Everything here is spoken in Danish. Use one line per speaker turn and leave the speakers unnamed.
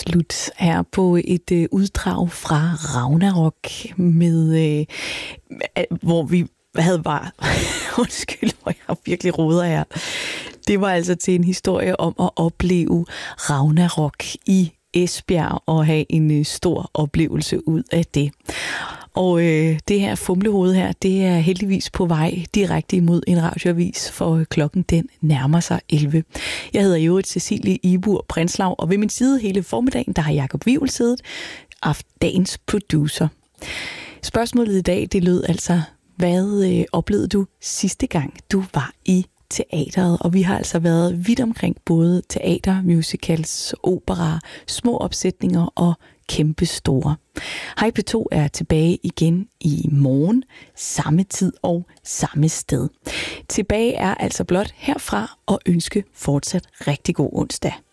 slut her på et uddrag fra Ragnarok, med, hvor vi havde bare... Undskyld, hvor jeg virkelig roder her. Det var altså til en historie om at opleve Ragnarok i Esbjerg og have en stor oplevelse ud af det. Og det her fumlehoved her, det er heldigvis på vej direkte imod en radioavis, for klokken den nærmer sig 11. Jeg hedder jo Cecilie Ibur Prinslav, og ved min side hele formiddagen, der har Jakob Wivel siddet, dagens producer. Spørgsmålet i dag, det lød altså, hvad oplevede du sidste gang, du var i teateret? Og vi har altså været vidt omkring både teater, musicals, opera, små opsætninger og kæmpe store. Hej P2 er tilbage igen i morgen, samme tid og samme sted. Tilbage er altså blot herfra og ønske fortsat rigtig god onsdag.